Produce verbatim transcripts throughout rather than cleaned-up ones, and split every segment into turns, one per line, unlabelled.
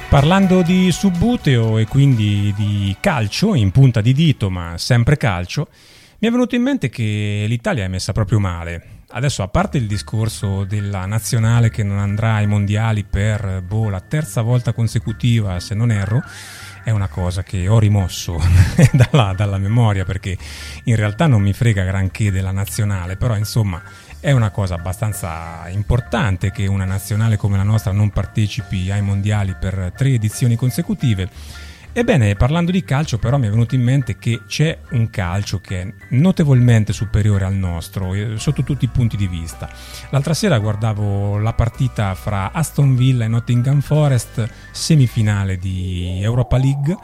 Parlando di subbuteo e quindi di calcio, in punta di dito, ma sempre calcio, mi è venuto in mente che l'Italia è messa proprio male. Adesso, a parte il discorso della nazionale che non andrà ai mondiali per boh, la terza volta consecutiva, se non erro, è una cosa che ho rimosso dalla, dalla memoria, perché in realtà non mi frega granché della nazionale, però insomma è una cosa abbastanza importante che una nazionale come la nostra non partecipi ai mondiali per tre edizioni consecutive. Ebbene, parlando di calcio, però, mi è venuto in mente che c'è un calcio che è notevolmente superiore al nostro, eh, sotto tutti i punti di vista. L'altra sera guardavo la partita fra Aston Villa e Nottingham Forest, semifinale di Europa League,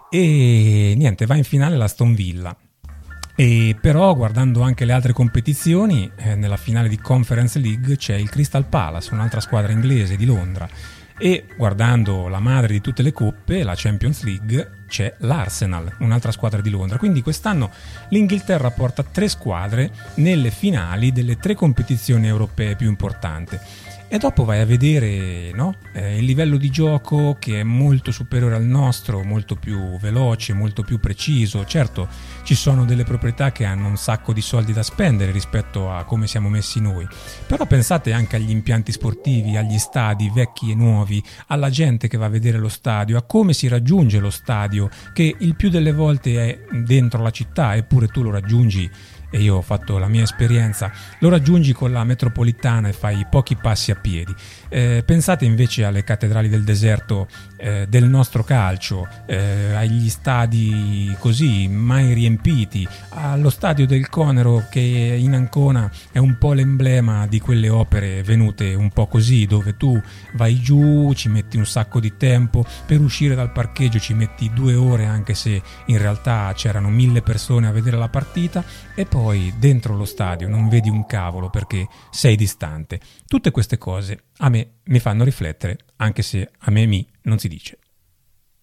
e niente, va in finale l'Aston Villa. E però, guardando anche le altre competizioni, eh, nella finale di Conference League c'è il Crystal Palace, un'altra squadra inglese di Londra, e guardando la madre di tutte le coppe, la Champions League, c'è l'Arsenal, un'altra squadra di Londra. Quindi quest'anno l'Inghilterra porta tre squadre nelle finali delle tre competizioni europee più importanti. E dopo vai a vedere, no? eh, il livello di gioco, che è molto superiore al nostro, molto più veloce, molto più preciso. Certo, ci sono delle proprietà che hanno un sacco di soldi da spendere rispetto a come siamo messi noi, però pensate anche agli impianti sportivi, agli stadi vecchi e nuovi, alla gente che va a vedere lo stadio, a come si raggiunge lo stadio, che il più delle volte è dentro la città, eppure tu lo raggiungi, e io ho fatto la mia esperienza, lo raggiungi con la metropolitana e fai pochi passi a piedi. Eh, pensate invece alle cattedrali del deserto eh, del nostro calcio, eh, agli stadi così mai riempiti, allo stadio del Conero, che in Ancona è un po' l'emblema di quelle opere venute un po' così, dove tu vai giù, ci metti un sacco di tempo, per uscire dal parcheggio ci metti due ore, anche se in realtà c'erano mille persone a vedere la partita, e poi poi dentro lo stadio non vedi un cavolo perché sei distante. Tutte queste cose a me mi fanno riflettere, anche se a me mi non si dice.